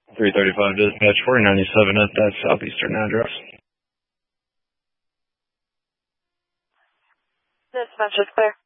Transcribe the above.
335 dispatch, 4097 at that southeastern address. Dispatch is clear.